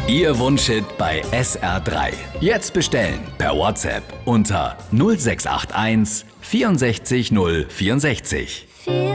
Ihr Wunschhit bei SR3. Jetzt bestellen per WhatsApp unter 0681 64 064.